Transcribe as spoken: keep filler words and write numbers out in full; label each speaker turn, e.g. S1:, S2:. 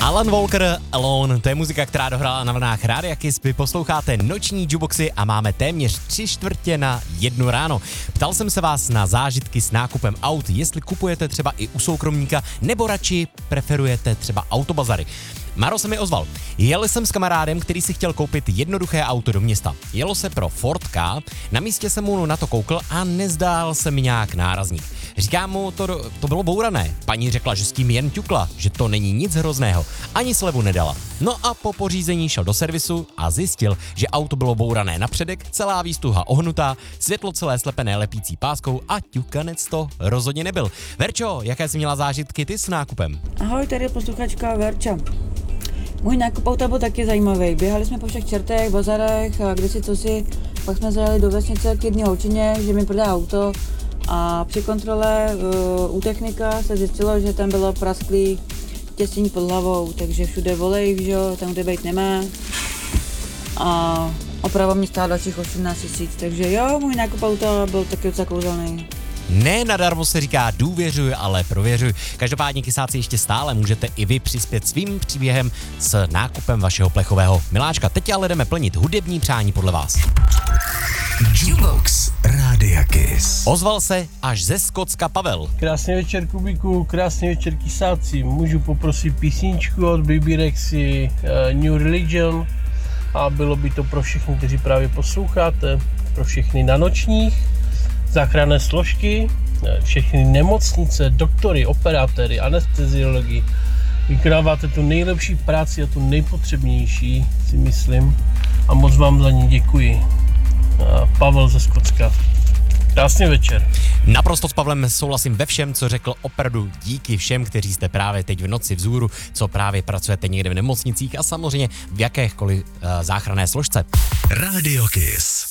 S1: Alan Walker, Alone, to je muzika, která dohrála na vlnách Rádia Kiss. Vy posloucháte noční jukeboxy a máme téměř tři čtvrtě na jednu ráno. Ptal jsem se vás na zážitky s nákupem aut, jestli kupujete třeba i u soukromníka, nebo radši preferujete třeba autobazary. Maro se mi ozval. Jel jsem s kamarádem, který si chtěl koupit jednoduché auto do města. Jelo se pro Ford Ka, na místě jsem mu na to koukl a nezdál se mi nějak nárazník. Říkám mu, to, to bylo bourané. Paní řekla, že s tím jen ťukla, že to není nic hrozného. Ani slevu nedala. No a po pořízení šel do servisu a zjistil, že auto bylo bourané na předek, celá výstuha ohnutá, světlo celé slepené lepící páskou a ťukanec to rozhodně nebyl. Verčo, jaké jsi měla zážitky ty s nákupem?
S2: Ahoj, tady je posluchačka Verča. Můj nákup auta byl taky zajímavý. Běhali jsme po všech čertech, bazarech, a kdysi co si, pak jsme zajeli do vesnice k jedné holčině, že mi prodá auto a při kontrole uh, u technika se zjistilo, že tam bylo prasklý těstění pod hlavou, takže všude volej, že jo, tam kde být nemá. A oprava mě stála dalších osmnáct tisíc, takže jo, můj nákup auta byl taky docela kouzelný.
S1: Ne nadarmo se říká důvěřuj, ale prověřuj. Každopádně kysáci ještě stále můžete i vy přispět svým příběhem s nákupem vašeho plechového miláčka. Teď ale jdeme plnit hudební přání podle vás.
S3: Jukebox Rádia Kiss.
S1: Ozval se až ze Skotska Pavel.
S4: Krásný večer Kubíku, krásný večer kysáci. Můžu poprosit písničku od Baby Rexy uh, New Religion a bylo by to pro všechny, kteří právě posloucháte, pro všechny na nočních, záchranné složky, všechny nemocnice, doktory, operátory, anesteziologi. Vykonáváte tu nejlepší práci a tu nejpotřebnější, si myslím. A moc vám za ní děkuji. Pavel ze Skotska. Krásný večer.
S1: Naprosto s Pavlem souhlasím ve všem, co řekl, opravdu díky všem, kteří jste právě teď v noci vzhůru, co právě pracujete někde v nemocnicích a samozřejmě v jakékoliv uh, záchranné složce.
S3: Radio Kiss.